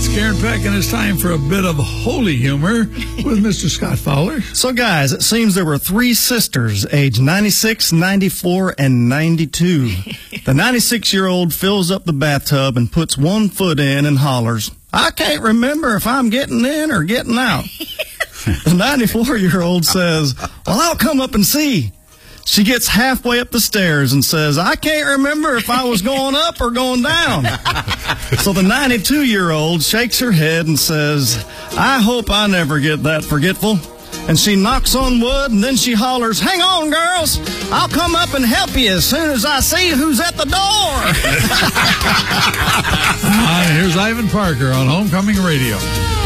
It's Karen Peck, and it's time for a bit of holy humor with Mr. Scott Fowler. So, guys, it seems there were three sisters, aged 96, 94, and 92. The 96-year-old fills up the bathtub and puts one foot in and hollers, "I can't remember if I'm getting in or getting out." The 94-year-old says, "Well, I'll come up and see." She gets halfway up the stairs and says, "I can't remember if I was going up or going down." So the 92-year-old shakes her head and says, "I hope I never get that forgetful." And she knocks on wood, and then she hollers, "Hang on, girls. I'll come up and help you as soon as I see who's at the door." Here's Ivan Parker on Homecoming Radio.